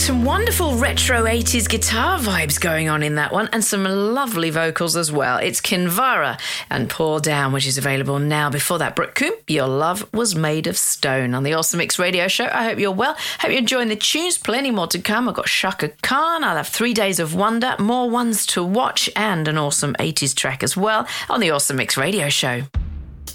Some wonderful retro 80s guitar vibes going on in that one, and some lovely vocals as well. It's Kinvara and Pour Down, which is available now. Before that, Brooke Coombe, Your Love Was Made of Stone on the Awesome Mix Radio Show. I hope you're well. Hope you're enjoying the tunes. Plenty more to come. I've got Shaka Khan. I'll have 3 Days of Wonder, more ones to watch, and an awesome 80s track as well on the Awesome Mix Radio Show.